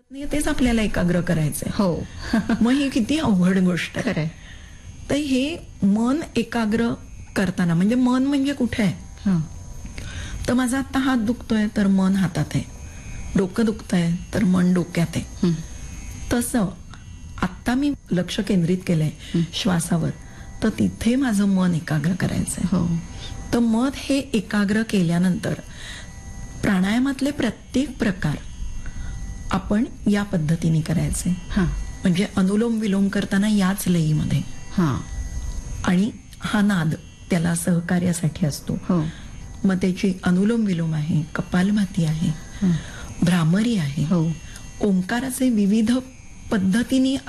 तेच आपल्याला एकाग्र करायचंय. हो. मग ही किती अवघड गोष्ट आहे. खरंय. तर हे मन एकाग्र करताना म्हणजे मन म्हणजे कुठे आहे, हं. तर माझा आता हात दुखतोय तर मन हातात आहे, डोकं दुखतंय तर मन डोक्यात आहे. हं. तसं आत्ता मी लक्ष केंद्रित केलंय श्वासावर, तर तिथे माझं मन एकाग्र करायचंय. हो. तर मन हे एकाग्र केल्यानंतर प्राणायामातले प्रत्येक प्रकार आपण या पद्धतीने करायचे. हां. म्हणजे अनुलोम विलोम करताना याच लयीमध्ये, हां. आणि हा नाद त्याला सहकार्यासाठी असतो. हो. मग त्याची अनुलोम विलोम आहे, कपालभाती आहे, हं. भ्रामरी आहे, हो. ओंकाराचे विविध पद्धतीने